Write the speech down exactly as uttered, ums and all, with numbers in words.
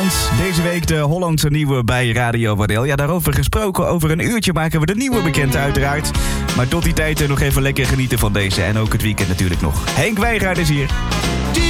Holland. Deze week de Hollandse nieuwe bij Radio Waddel. Ja, daarover gesproken. Over een uurtje maken we de nieuwe bekend uiteraard. Maar tot die tijd nog even lekker genieten van deze. En ook het weekend natuurlijk nog. Henk Wijngaard is hier.